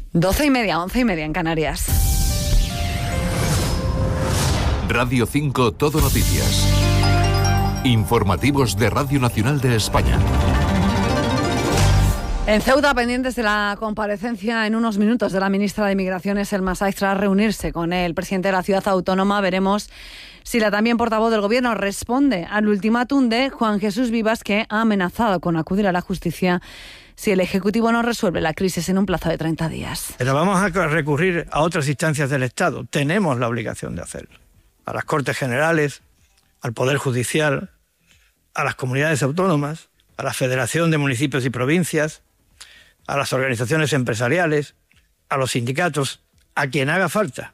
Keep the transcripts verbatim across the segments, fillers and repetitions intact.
Doce y media, once y media en Canarias. Radio cinco Todo Noticias. Informativos de Radio Nacional de España. En Ceuta, pendientes de la comparecencia en unos minutos de la ministra de Migraciones, Elma Saiz, tras reunirse con el presidente de la ciudad autónoma, veremos si la también portavoz del Gobierno responde al ultimátum de Juan Jesús Vivas, que ha amenazado con acudir a la justicia si el Ejecutivo no resuelve la crisis en un plazo de treinta días. Pero vamos a recurrir a otras instancias del Estado. Tenemos la obligación de hacerlo. A las Cortes Generales, al Poder Judicial, a las comunidades autónomas, a la Federación de Municipios y Provincias, a las organizaciones empresariales, a los sindicatos, a quien haga falta,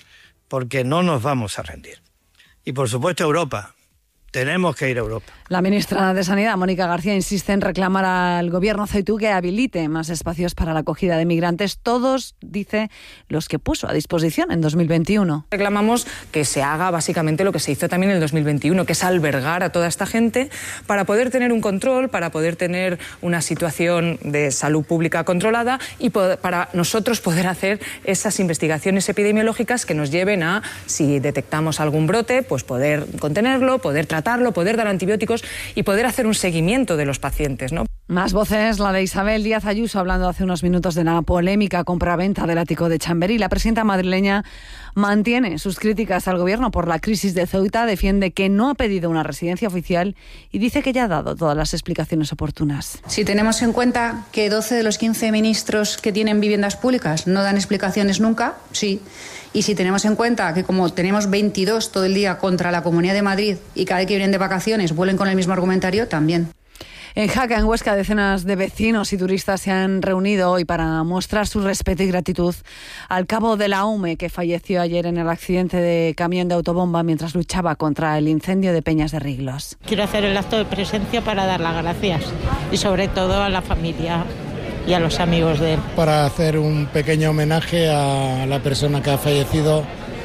porque no nos vamos a rendir. Y por supuesto Europa. Tenemos que ir a Europa. La ministra de Sanidad, Mónica García, insiste en reclamar al Gobierno ceutú que habilite más espacios para la acogida de migrantes, todos, dice, los que puso a disposición en dos mil veintiuno. Reclamamos que se haga básicamente lo que se hizo también en el dos mil veintiuno, que es albergar a toda esta gente para poder tener un control, para poder tener una situación de salud pública controlada y poder, para nosotros poder hacer esas investigaciones epidemiológicas que nos lleven a, si detectamos algún brote, pues poder contenerlo, poder tratar tratarlo, poder dar antibióticos y poder hacer un seguimiento de los pacientes, ¿no? Más voces, la de Isabel Díaz Ayuso, hablando hace unos minutos de la polémica compraventa del ático de Chamberí. La presidenta madrileña mantiene sus críticas al Gobierno por la crisis de Ceuta, defiende que no ha pedido una residencia oficial y dice que ya ha dado todas las explicaciones oportunas. Si tenemos en cuenta que doce de los quince ministros que tienen viviendas públicas no dan explicaciones nunca, sí. Y si tenemos en cuenta que como tenemos veintidós todo el día contra la Comunidad de Madrid y cada vez que vienen de vacaciones vuelven con el mismo argumentario, también. En Jaca, en Huesca, decenas de vecinos y turistas se han reunido hoy para mostrar su respeto y gratitud al cabo de la U M E, que falleció ayer en el accidente de camión de autobomba mientras luchaba contra el incendio de Peñas de Riglos. Quiero hacer el acto de presencia para dar las gracias y sobre todo a la familia y a los amigos de él. Para hacer un pequeño homenaje a la persona que ha fallecido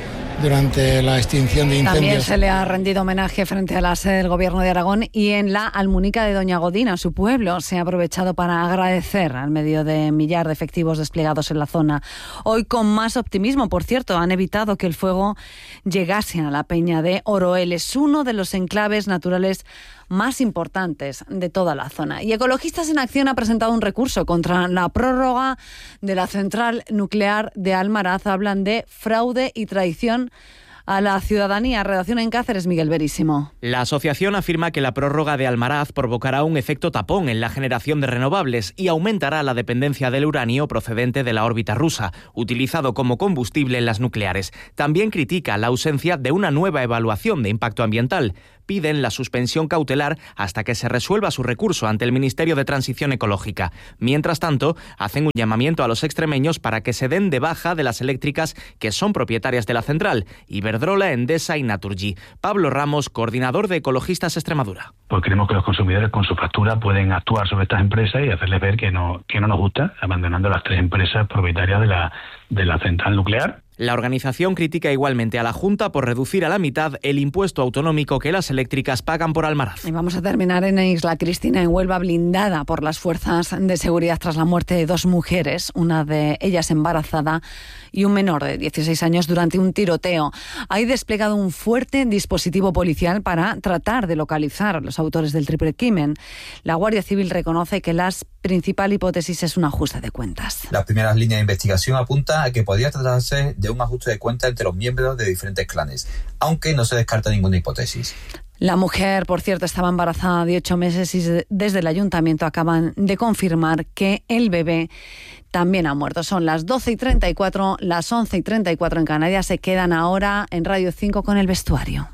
durante la extinción de incendios. También se le ha rendido homenaje frente a la sede del Gobierno de Aragón y en la Almunica de Doña Godina, su pueblo. Se ha aprovechado para agradecer al medio de millar de efectivos desplegados en la zona. Hoy con más optimismo, por cierto, han evitado que el fuego llegase a la peña de Oroel. Es uno de los enclaves naturales más importantes de toda la zona. Y Ecologistas en Acción ha presentado un recurso contra la prórroga de la central nuclear de Almaraz. Hablan de fraude y traición a la ciudadanía. Redacción en Cáceres, Miguel Verísimo. La asociación afirma que la prórroga de Almaraz provocará un efecto tapón en la generación de renovables y aumentará la dependencia del uranio procedente de la órbita rusa, utilizado como combustible en las nucleares. También critica la ausencia de una nueva evaluación de impacto ambiental. Piden la suspensión cautelar hasta que se resuelva su recurso ante el Ministerio de Transición Ecológica. Mientras tanto, hacen un llamamiento a los extremeños para que se den de baja de las eléctricas que son propietarias de la central, Iberdrola, Endesa y Naturgy. Pablo Ramos, coordinador de Ecologistas Extremadura. Pues creemos que los consumidores con su factura pueden actuar sobre estas empresas y hacerles ver que no, que no nos gusta, abandonando las tres empresas propietarias de la, de la central nuclear. La organización critica igualmente a la Junta por reducir a la mitad el impuesto autonómico que las eléctricas pagan por Almaraz. Y vamos a terminar en Isla Cristina, en Huelva, blindada por las fuerzas de seguridad tras la muerte de dos mujeres, una de ellas embarazada y un menor de dieciséis años durante un tiroteo. Hay desplegado un fuerte dispositivo policial para tratar de localizar a los autores del triple crimen. La Guardia Civil reconoce que la principal hipótesis es un ajuste de cuentas. Las primeras líneas de investigación apuntan a que podría tratarse de un ajuste de cuentas entre los miembros de diferentes clanes, aunque no se descarta ninguna hipótesis. La mujer, por cierto, estaba embarazada de ocho meses y desde el ayuntamiento acaban de confirmar que el bebé también ha muerto. Son las doce y treinta y cuatro, las once y treinta y cuatro en Canarias. Se quedan ahora en Radio cinco con el vestuario.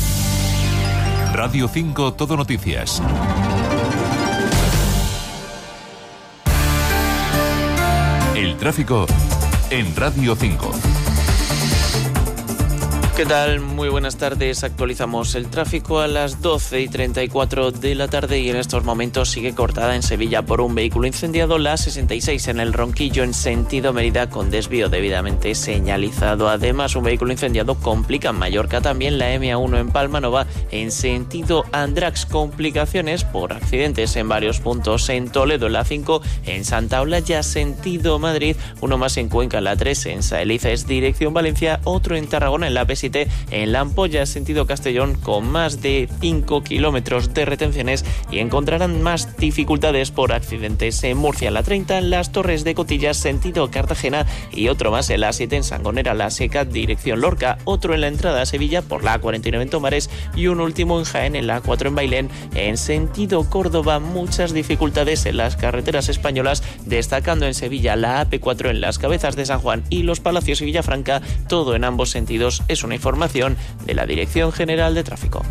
Radio cinco Todo Noticias. El tráfico en Radio cinco. ¿Qué tal? Muy buenas tardes. Actualizamos el tráfico a las doce y treinta y cuatro de la tarde y en estos momentos sigue cortada en Sevilla por un vehículo incendiado la sesenta y seis en el Ronquillo en sentido Mérida con desvío debidamente señalizado. Además, un vehículo incendiado complica en Mallorca también la eme a uno en Palmanova en sentido Andrax. Complicaciones por accidentes en varios puntos en Toledo en la cinco, en Santa Olalla sentido Madrid, uno más en Cuenca en la tres, en Saelices dirección Valencia, otro en Tarragona en la P siete, en La Ampolla sentido Castellón con más de cinco kilómetros de retenciones y encontrarán más dificultades por accidentes en Murcia en la treinta, en Las Torres de Cotillas sentido Cartagena y otro más en la siete en Sangonera La Seca dirección Lorca, otro en la entrada a Sevilla por la cuarenta y nueve en Tomares y un último en Jaén en la cuatro en Bailén en sentido Córdoba. Muchas dificultades en las carreteras españolas, destacando en Sevilla la A P cuatro en las Cabezas de San Juan y Los Palacios y Villafranca, todo en ambos sentidos es una información de la Dirección General de Tráfico.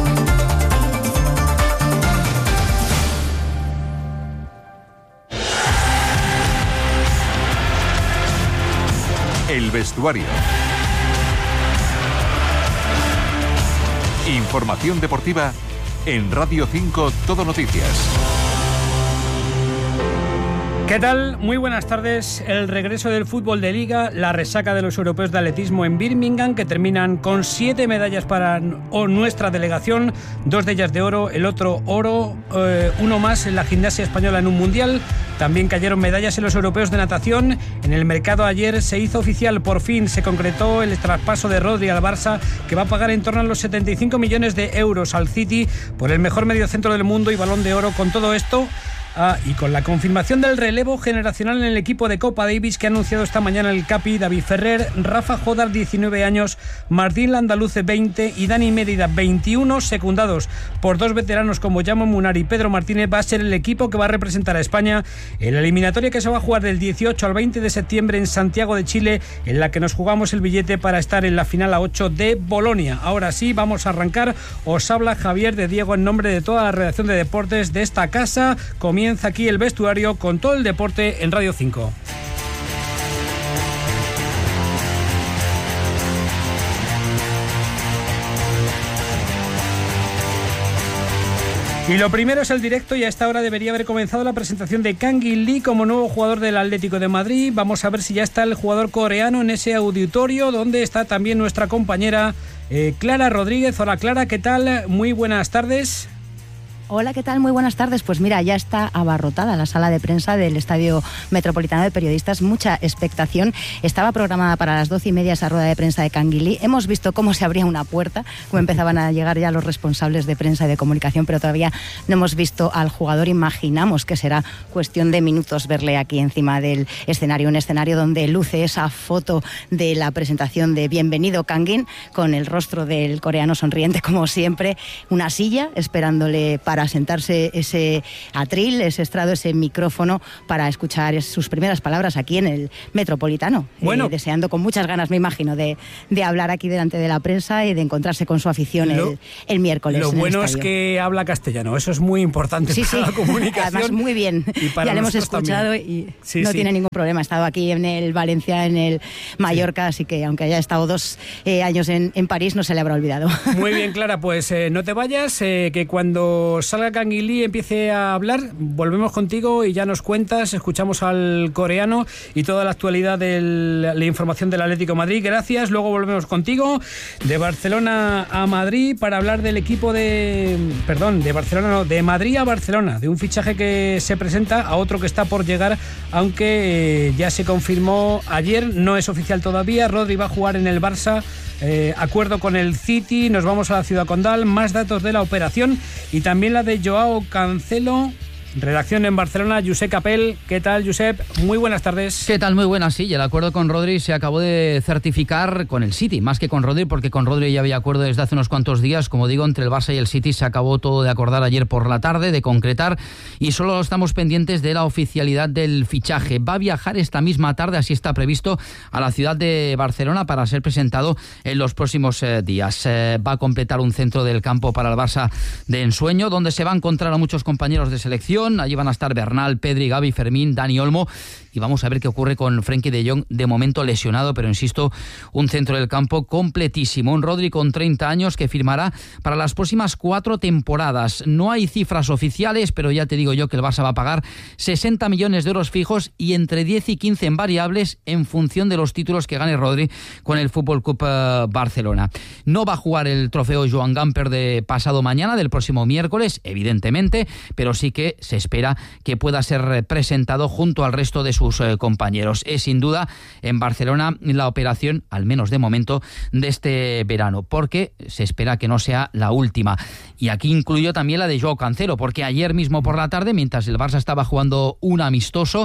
El vestuario. Información deportiva en Radio cinco Todo Noticias. ¿Qué tal? Muy buenas tardes. El regreso del fútbol de liga, la resaca de los europeos de atletismo en Birmingham, que terminan con siete medallas para nuestra delegación, dos de ellas de oro, el otro oro, eh, uno más en la gimnasia española en un mundial. También cayeron medallas en los europeos de natación. En el mercado ayer se hizo oficial, por fin se concretó el traspaso de Rodri al Barça, que va a pagar en torno a los setenta y cinco millones de euros al City por el mejor mediocentro del mundo y Balón de Oro. Con todo esto, Ah, y con la confirmación del relevo generacional en el equipo de Copa Davis que ha anunciado esta mañana el Capi, David Ferrer, Rafa Jodar, diecinueve años, Martín Landaluce, veinte y Dani Mérida, veintiuno, secundados por dos veteranos como Jaume Munar y Pedro Martínez, va a ser el equipo que va a representar a España en la eliminatoria que se va a jugar del dieciocho al veinte de septiembre en Santiago de Chile, en la que nos jugamos el billete para estar en la final a ocho de Bolonia. Ahora sí, vamos a arrancar. Os habla Javier de Diego en nombre de toda la redacción de deportes de esta casa. Comienza aquí el vestuario con todo el deporte en Radio cinco. Y lo primero es el directo y a esta hora debería haber comenzado la presentación de Kang In Lee como nuevo jugador del Atlético de Madrid. Vamos a ver si ya está el jugador coreano en ese auditorio donde está también nuestra compañera eh, Clara Rodríguez. Hola Clara, ¿qué tal? Muy buenas tardes. Hola, ¿qué tal? Muy buenas tardes. Pues mira, ya está abarrotada la sala de prensa del Estadio Metropolitano de Periodistas. Mucha expectación. Estaba programada para las doce y media esa rueda de prensa de Kang In Lee. Hemos visto cómo se abría una puerta, cómo empezaban a llegar ya los responsables de prensa y de comunicación, pero todavía no hemos visto al jugador. Imaginamos que será cuestión de minutos verle aquí encima del escenario, un escenario donde luce esa foto de la presentación de Bienvenido Kang In, con el rostro del coreano sonriente como siempre, una silla esperándole para Para sentarse ese atril, ese estrado, ese micrófono para escuchar sus primeras palabras aquí en el Metropolitano. Bueno, eh, deseando con muchas ganas, me imagino, de, de hablar aquí delante de la prensa y de encontrarse con su afición lo, el, el miércoles. Lo bueno es que habla castellano, eso es muy importante sí, para sí. la comunicación. Además, muy bien. Y para ya lo hemos escuchado también. y sí, no sí. tiene ningún problema. Ha estado aquí en el Valencia, en el Mallorca, sí. así que aunque haya estado dos eh, años en, en París, no se le habrá olvidado. Muy bien, Clara, pues eh, no te vayas, eh, que cuando salga Kang In Lee empiece a hablar, volvemos contigo y ya nos cuentas, escuchamos al coreano y toda la actualidad de la información del Atlético de Madrid. Gracias, luego volvemos contigo de Barcelona a Madrid para hablar del equipo de... Perdón, de Barcelona no, de Madrid a Barcelona, de un fichaje que se presenta a otro que está por llegar, aunque eh, ya se confirmó ayer, no es oficial todavía. Rodri va a jugar en el Barça. Eh, acuerdo con el City, nos vamos a la Ciudad Condal, más datos de la operación y también la de Joao Cancelo. Redacción en Barcelona, Josep Capel. ¿Qué tal, Josep? Muy buenas tardes. ¿Qué tal? Muy buenas, sí. El acuerdo con Rodri se acabó de certificar con el City, más que con Rodri, porque con Rodri ya había acuerdo desde hace unos cuantos días. Como digo, entre el Barça y el City se acabó todo de acordar ayer por la tarde, de concretar, y solo estamos pendientes de la oficialidad del fichaje. Va a viajar esta misma tarde, así está previsto, a la ciudad de Barcelona para ser presentado en los próximos eh, días. Eh, va a completar un centro del campo para el Barça de ensueño, donde se va a encontrar a muchos compañeros de selección. Allí van a estar Bernal, Pedri, Gavi, Fermín, Dani Olmo y vamos a ver qué ocurre con Frenkie de Jong, de momento lesionado, pero insisto, un centro del campo completísimo. Un Rodri con treinta años que firmará para las próximas cuatro temporadas. No hay cifras oficiales, pero ya te digo yo que el Barça va a pagar sesenta millones de euros fijos y entre diez y quince en variables en función de los títulos que gane Rodri con el Fútbol Club uh, Barcelona. No va a jugar el trofeo Joan Gamper de pasado mañana, del próximo miércoles, evidentemente, pero sí que se espera que pueda ser presentado junto al resto de sus uh, compañeros. Es sin duda en Barcelona la operación, al menos de momento, de este verano, porque se espera que no sea la última. Y aquí incluyo también la de Joao Cancelo, porque ayer mismo por la tarde, mientras el Barça estaba jugando un amistoso,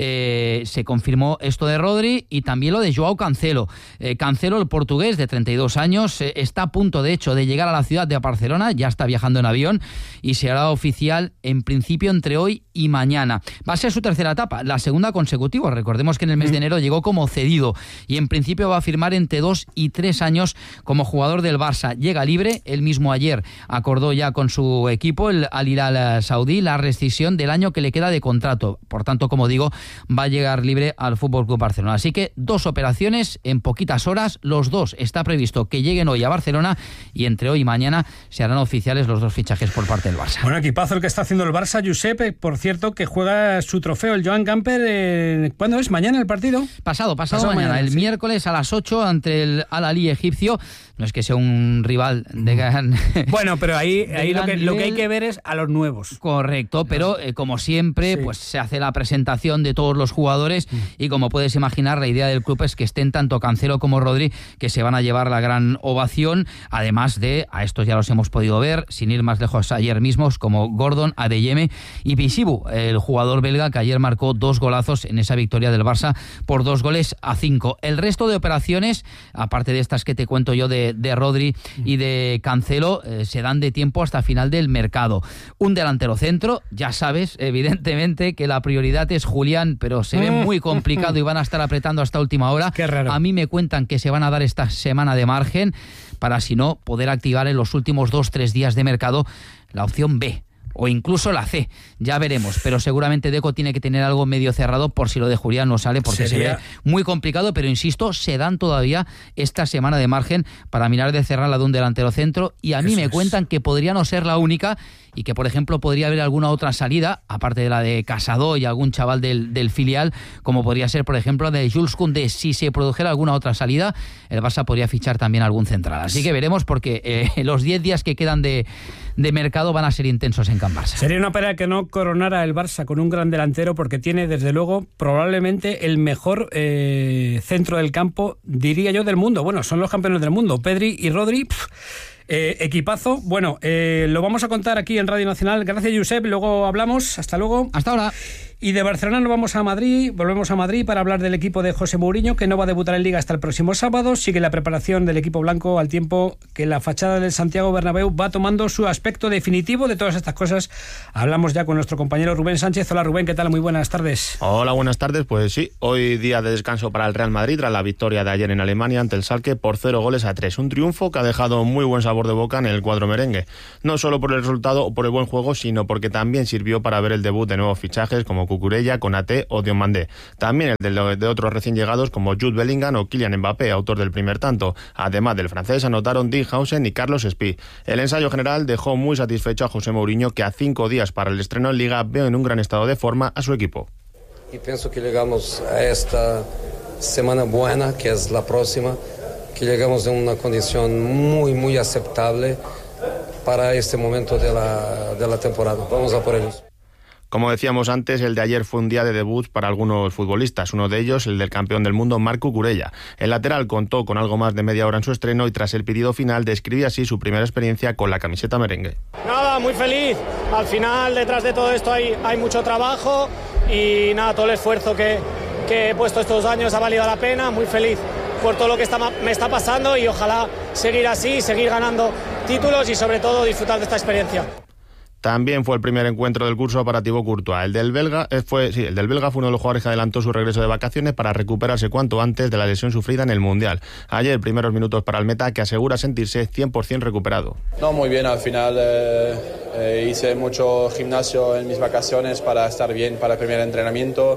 eh, se confirmó esto de Rodri y también lo de Joao Cancelo. Eh, Cancelo, el portugués de treinta y dos años, eh, está a punto de hecho de llegar a la ciudad de Barcelona, ya está viajando en avión y se hará oficial en principio entre hoy y mañana. Va a ser su tercera etapa, la segunda consecutiva. Recordemos que en el mes de enero llegó como cedido y en principio va a firmar entre dos y tres años como jugador del Barça. Llega libre, él mismo ayer acordó ya con su equipo, el Al Hilal saudí, la rescisión del año que le queda de contrato. Por tanto, como digo, va a llegar libre al F C Barcelona. Así que dos operaciones en poquitas horas, los dos está previsto que lleguen hoy a Barcelona y entre hoy y mañana se harán oficiales los dos fichajes por parte del Barça. Bueno, equipazo el que está haciendo el Barça, Giuseppe, por cierto, que juega su trofeo, el Joan Gamper, eh, ¿cuándo es? ¿Mañana el partido? Pasado, pasado, pasado mañana, mañana, el sí. miércoles a las ocho ante el Al-Ahly egipcio. No es que sea un rival de gran... Bueno, pero ahí, ahí lo, que, lo que hay que ver es a los nuevos. Correcto, pero eh, como siempre, sí. pues se hace la presentación de todos los jugadores mm. y como puedes imaginar, la idea del club es que estén tanto Cancelo como Rodri, que se van a llevar la gran ovación, además de, a estos ya los hemos podido ver, sin ir más lejos ayer mismos, como Gordon, Adeyemi y Pisibu, el jugador belga que ayer marcó dos golazos en esa victoria del Barça por dos goles a cinco. El resto de operaciones, aparte de estas que te cuento yo de de Rodri y de Cancelo, eh, se dan de tiempo hasta final del mercado. Un delantero centro, ya sabes, evidentemente que la prioridad es Julián, pero se ve muy complicado y van a estar apretando hasta última hora. Qué raro. A mí me cuentan que se van a dar esta semana de margen para, si no, poder activar en los últimos dos, tres días de mercado la opción B. O incluso la C, ya veremos, pero seguramente Deco tiene que tener algo medio cerrado por si lo de Julián no sale, porque sería... se ve muy complicado, pero insisto, se dan todavía esta semana de margen para mirar de cerrar la de un delantero centro, y a mí Eso me es. cuentan que podría no ser la única y que, por ejemplo, podría haber alguna otra salida, aparte de la de Casado y algún chaval del, del filial, como podría ser, por ejemplo, la de Jules Koundé. Si se produjera alguna otra salida, el Barça podría fichar también algún central. Así que veremos, porque eh, los diez días que quedan de, de mercado van a ser intensos en Can Barça. Sería una pena que no coronara el Barça con un gran delantero, porque tiene, desde luego, probablemente el mejor eh, centro del campo, diría yo, del mundo. Bueno, son los campeones del mundo, Pedri y Rodri. Pff, Eh, equipazo. Bueno, eh, lo vamos a contar aquí en Radio Nacional. Gracias, Josep. Luego hablamos. Hasta luego. Hasta ahora. Y de Barcelona nos vamos a Madrid, volvemos a Madrid para hablar del equipo de José Mourinho, que no va a debutar en Liga hasta el próximo sábado. Sigue la preparación del equipo blanco al tiempo que la fachada del Santiago Bernabéu va tomando su aspecto definitivo. De todas estas cosas hablamos ya con nuestro compañero Rubén Sánchez. Hola Rubén, ¿qué tal? Muy buenas tardes. Hola, buenas tardes. Pues sí, hoy día de descanso para el Real Madrid tras la victoria de ayer en Alemania ante el Schalke por cero goles a tres. Un triunfo que ha dejado muy buen sabor de boca en el cuadro merengue. No solo por el resultado o por el buen juego, sino porque también sirvió para ver el debut de nuevos fichajes como Cucurella, Konaté o Diomandé. También el de, de otros recién llegados como Jude Bellingham o Kylian Mbappé, autor del primer tanto. Además del francés, anotaron Dinghausen y Carlos Espí. El ensayo general dejó muy satisfecho a José Mourinho, que a cinco días para el estreno en Liga ve en un gran estado de forma a su equipo. Y pienso que llegamos a esta semana buena, que es la próxima, que llegamos en una condición muy, muy aceptable para este momento de la, de la temporada. Vamos a por ellos. Como decíamos antes, el de ayer fue un día de debut para algunos futbolistas, uno de ellos el del campeón del mundo, Marc Cucurella. El lateral contó con algo más de media hora en su estreno y tras el pitido final describía así su primera experiencia con la camiseta merengue. Nada, muy feliz. Al final, detrás de todo esto hay, hay mucho trabajo y nada, todo el esfuerzo que, que he puesto estos años ha valido la pena. Muy feliz por todo lo que está, me está pasando y ojalá seguir así, seguir ganando títulos y sobre todo disfrutar de esta experiencia. También fue el primer encuentro del curso para Thibaut Courtois. El del belga fue, sí, el del belga fue uno de los jugadores que adelantó su regreso de vacaciones para recuperarse cuanto antes de la lesión sufrida en el Mundial. Ayer, primeros minutos para el meta, que asegura sentirse cien por ciento recuperado. No, muy bien, al final eh, eh, hice mucho gimnasio en mis vacaciones para estar bien para el primer entrenamiento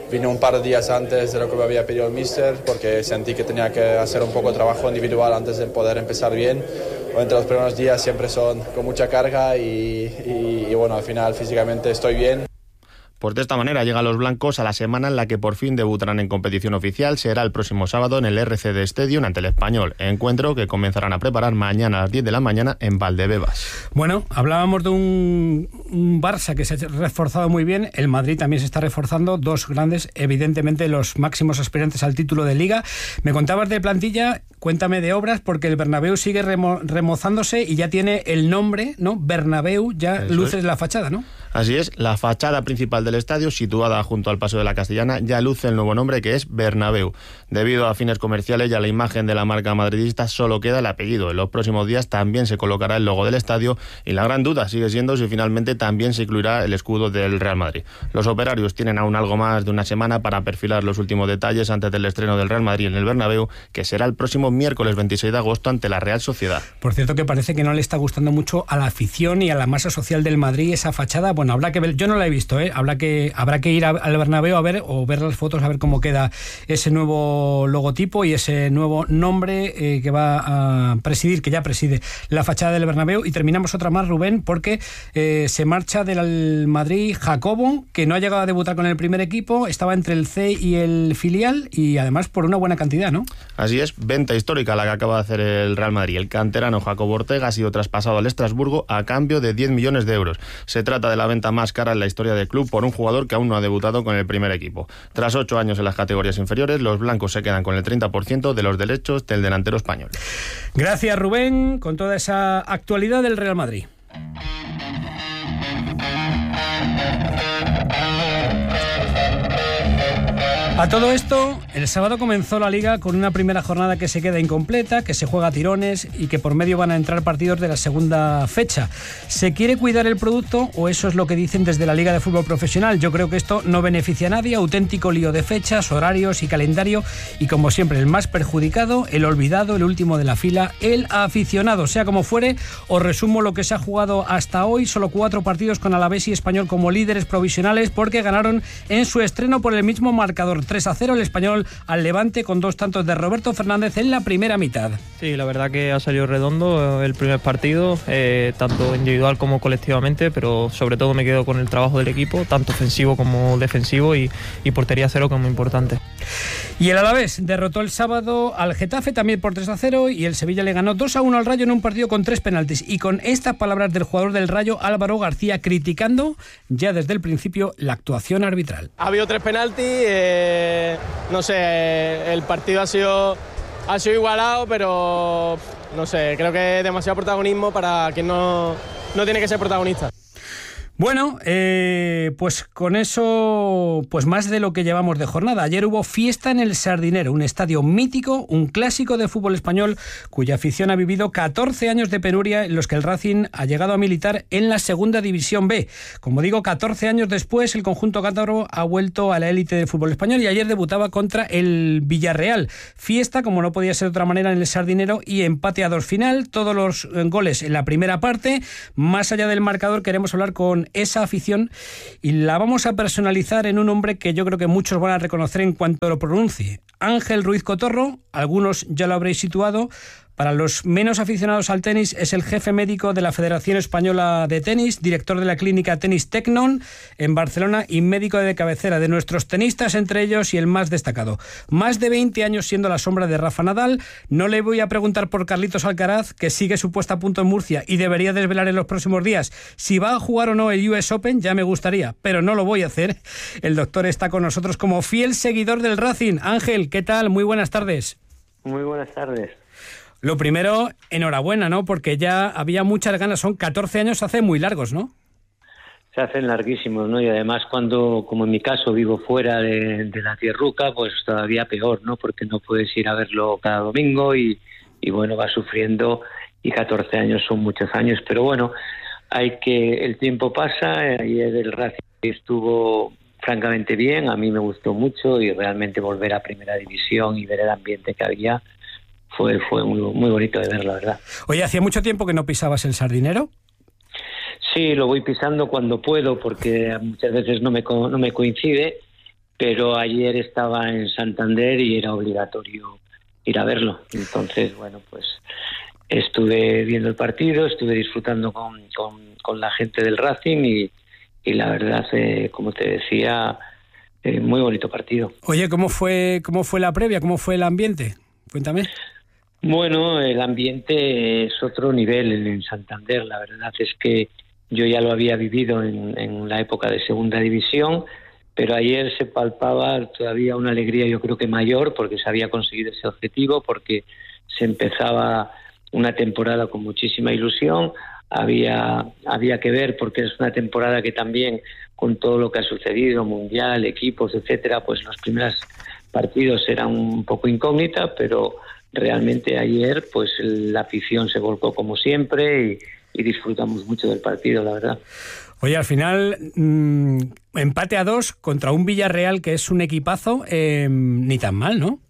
vine un par de días antes de lo que me había pedido el míster porque sentí que tenía que hacer un poco de trabajo individual antes de poder empezar bien. Entre los primeros días siempre son con mucha carga y, y, y bueno, al final físicamente estoy bien. Pues de esta manera llegan los blancos a la semana en la que por fin debutarán en competición oficial. Será el próximo sábado en el R C D Stadium ante el Español. Encuentro que comenzarán a preparar mañana a las diez de la mañana en Valdebebas. Bueno, hablábamos de un, un Barça que se ha reforzado muy bien. El Madrid también se está reforzando. Dos grandes, evidentemente los máximos aspirantes al título de Liga. Me contabas de plantilla, cuéntame de obras, porque el Bernabéu sigue remo, remozándose y ya tiene el nombre, ¿no? Bernabéu, ya Eso luces es. la fachada, ¿no? Así es, la fachada principal del estadio, situada junto al Paso de la Castellana, ya luce el nuevo nombre que es Bernabéu. Debido a fines comerciales y a la imagen de la marca madridista, solo queda el apellido. En los próximos días también se colocará el logo del estadio y la gran duda sigue siendo si finalmente también se incluirá el escudo del Real Madrid. Los operarios tienen aún algo más de una semana para perfilar los últimos detalles antes del estreno del Real Madrid en el Bernabéu, que será el próximo miércoles veintiséis de agosto ante la Real Sociedad. Por cierto, que parece que no le está gustando mucho a la afición y a la masa social del Madrid esa fachada. Bueno, habrá que ver, yo no la he visto, ¿eh? Habrá que, habrá que ir a, al Bernabéu a ver o ver las fotos a ver cómo queda ese nuevo logotipo y ese nuevo nombre eh, que va a presidir, que ya preside la fachada del Bernabéu. Y terminamos otra más, Rubén, porque eh, se marcha del Madrid Jacobo, que no ha llegado a debutar con el primer equipo, estaba entre el C y el filial y además por una buena cantidad, ¿no? Así es, venta histórica la que acaba de hacer el Real Madrid. El canterano Jacobo Ortega ha sido traspasado al Estrasburgo a cambio de diez millones de euros. Se trata de la venta más cara en la historia del club por un jugador que aún no ha debutado con el primer equipo. Tras ocho años en las categorías inferiores, los blancos se quedan con el treinta por ciento de los derechos del delantero español. Gracias, Rubén, con toda esa actualidad del Real Madrid. A todo esto, el sábado comenzó la Liga con una primera jornada que se queda incompleta, que se juega a tirones y que por medio van a entrar partidos de la segunda fecha. ¿Se quiere cuidar el producto o eso es lo que dicen desde la Liga de Fútbol Profesional? Yo creo que esto no beneficia a nadie, auténtico lío de fechas, horarios y calendario y como siempre el más perjudicado, el olvidado, el último de la fila, el aficionado. Sea como fuere, os resumo lo que se ha jugado hasta hoy, solo cuatro partidos con Alavés y Español como líderes provisionales porque ganaron en su estreno por el mismo marcador. tres a cero el Español al Levante con dos tantos de Roberto Fernández en la primera mitad. Sí, la verdad que ha salido redondo el primer partido, eh, tanto individual como colectivamente, pero sobre todo me quedo con el trabajo del equipo, tanto ofensivo como defensivo y, y portería cero como importante. Y el Alavés derrotó el sábado al Getafe también por tres a cero y el Sevilla le ganó dos a uno al Rayo en un partido con tres penaltis. Y con estas palabras del jugador del Rayo, Álvaro García, criticando ya desde el principio la actuación arbitral. Ha habido tres penaltis, eh, no sé, el partido ha sido, ha sido igualado, pero no sé, creo que es demasiado protagonismo para quien no, no tiene que ser protagonista. Bueno, eh, pues con eso, pues más de lo que llevamos de jornada. Ayer hubo fiesta en el Sardinero, un estadio mítico, un clásico de fútbol español, cuya afición ha vivido catorce años de penuria en los que el Racing ha llegado a militar en la Segunda División B. Como digo, catorce años después, el conjunto cátaro ha vuelto a la élite del fútbol español y ayer debutaba contra el Villarreal. Fiesta, como no podía ser de otra manera, en el Sardinero y empate a dos final. Todos los goles en la primera parte. Más allá del marcador, queremos hablar con esa afición y la vamos a personalizar en un hombre que yo creo que muchos van a reconocer en cuanto lo pronuncie. Ángel Ruiz Cotorro, algunos ya lo habréis situado. Para los menos aficionados al tenis, es el jefe médico de la Federación Española de Tenis, director de la clínica Tenis Tecnon en Barcelona y médico de cabecera de nuestros tenistas, entre ellos y el más destacado. Más de veinte años siendo la sombra de Rafa Nadal. No le voy a preguntar por Carlitos Alcaraz, que sigue su puesta a punto en Murcia y debería desvelar en los próximos días si va a jugar o no el U S Open, ya me gustaría, pero no lo voy a hacer. El doctor está con nosotros como fiel seguidor del Racing. Ángel, ¿qué tal? Muy buenas tardes. Muy buenas tardes. Lo primero, enhorabuena, ¿no? Porque ya había muchas ganas, son catorce años, se hacen muy largos, ¿no? Se hacen larguísimos, ¿no? Y además cuando, como en mi caso, vivo fuera de, de la tierruca, pues todavía peor, ¿no? Porque no puedes ir a verlo cada domingo y, y bueno, vas sufriendo y catorce años son muchos años. Pero bueno, hay que, el tiempo pasa, ayer el Racing estuvo francamente bien, a mí me gustó mucho y realmente volver a Primera División y ver el ambiente que había Fue, fue muy, muy bonito de ver, la verdad. Oye, ¿hacía mucho tiempo que no pisabas el Sardinero? Sí, lo voy pisando cuando puedo, porque muchas veces no me, no me coincide. pero ayer estaba en Santander y era obligatorio ir a verlo. Entonces, bueno, pues estuve viendo el partido, estuve disfrutando con, con, con la gente del Racing y, y la verdad, eh, como te decía, eh, muy bonito partido. Oye, ¿cómo fue, cómo fue la previa? ¿Cómo fue el ambiente? Cuéntame. Bueno, el ambiente es otro nivel en Santander. La verdad es que yo ya lo había vivido en, en la época de Segunda División, pero ayer se palpaba todavía una alegría, yo creo que mayor, porque se había conseguido ese objetivo, porque se empezaba una temporada con muchísima ilusión. Había, había que ver, porque es una temporada que también, con todo lo que ha sucedido, mundial, equipos, etcétera, pues los primeros partidos eran un poco incógnita, pero realmente ayer pues la afición se volcó como siempre y, y disfrutamos mucho del partido, la verdad. Oye, al final, mmm, empate a dos contra un Villarreal que es un equipazo, eh, ni tan mal, ¿no?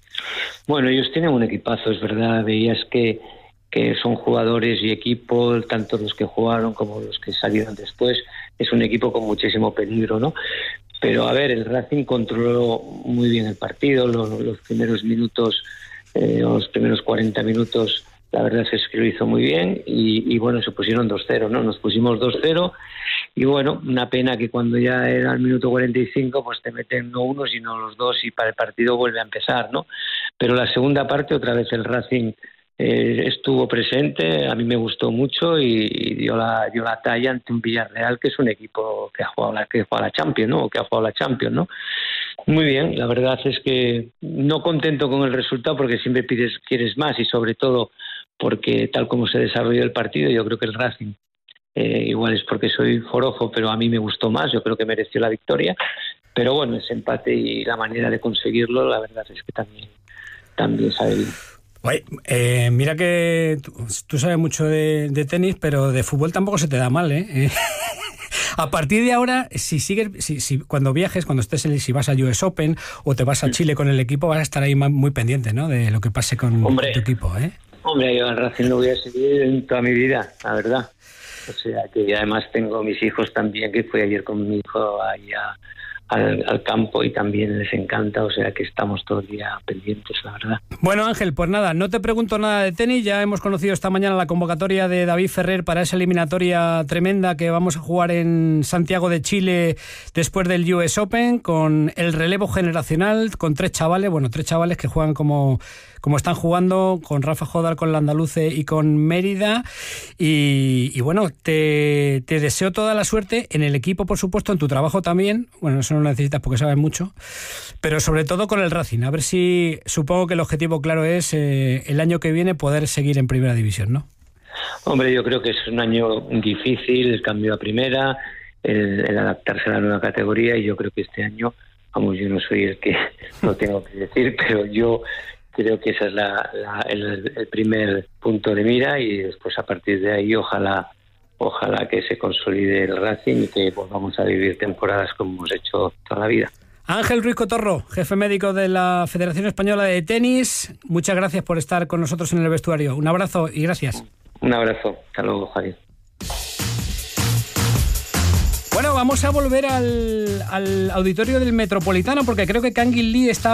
Bueno, ellos tienen un equipazo, es verdad. Veías que, que son jugadores y equipo, tanto los que jugaron como los que salieron después. Es un equipo con muchísimo peligro, ¿no? Pero, a ver, el Racing controló muy bien el partido. Los, los primeros minutos, eh, los primeros cuarenta minutos, la verdad es que lo hizo muy bien. Y, y bueno, se pusieron dos cero, ¿no? Nos pusimos dos cero. Y bueno, una pena que cuando ya era el minuto cuarenta y cinco, pues te meten no uno, sino los dos y para el partido vuelve a empezar, ¿no? Pero la segunda parte, otra vez el Racing eh, estuvo presente, a mí me gustó mucho y, y dio la dio la talla ante un Villarreal que es un equipo que ha jugado la, que juega la Champions, ¿no? O que ha jugado la Champions, ¿no? Muy bien, la verdad es que no contento con el resultado porque siempre pides, quieres más y sobre todo porque tal como se desarrolló el partido, yo creo que el Racing, eh, igual es porque soy forofo, pero a mí me gustó más, yo creo que mereció la victoria, pero bueno, ese empate y la manera de conseguirlo, la verdad es que también, también sabe bien. Oye, eh, mira que tú, tú sabes mucho de, de tenis, pero de fútbol tampoco se te da mal, ¿eh? A partir de ahora, si sigues, si, si cuando viajes, cuando estés en, si vas a U S Open o te vas a Chile con el equipo, vas a estar ahí muy pendiente, ¿no? De lo que pase con, con tu equipo, ¿eh? Hombre, yo al Racing lo voy a seguir en toda mi vida, la verdad. O sea, que además tengo mis hijos también, que fui ayer con mi hijo allá al, al campo y también les encanta, o sea que estamos todo el día pendientes, la verdad. Bueno, Ángel, pues nada, no te pregunto nada de tenis, ya hemos conocido esta mañana la convocatoria de David Ferrer para esa eliminatoria tremenda que vamos a jugar en Santiago de Chile después del U S Open, con el relevo generacional, con tres chavales, bueno, tres chavales que juegan como... como están jugando, con Rafa Jodar, con Landaluce y con Mérida. Y, y bueno, te, te deseo toda la suerte en el equipo, por supuesto, en tu trabajo también. Bueno, eso no lo necesitas porque sabes mucho. Pero sobre todo con el Racing. A ver si, supongo que el objetivo claro es eh, el año que viene poder seguir en Primera División, ¿no? Hombre, yo creo que es un año difícil, el cambio a Primera, el, el adaptarse a la nueva categoría. Y yo creo que este año, vamos, yo no soy el que lo tengo que decir, pero yo... creo que ese es la, la, el, el primer punto de mira y después a partir de ahí ojalá ojalá que se consolide el Racing y que volvamos a vivir temporadas como hemos hecho toda la vida. Ángel Ruiz Cotorro, jefe médico de la Federación Española de Tenis, muchas gracias por estar con nosotros en el vestuario. Un abrazo y gracias. Un abrazo. Hasta luego, Javier. Bueno, vamos a volver al, al auditorio del Metropolitano porque creo que Canguilí está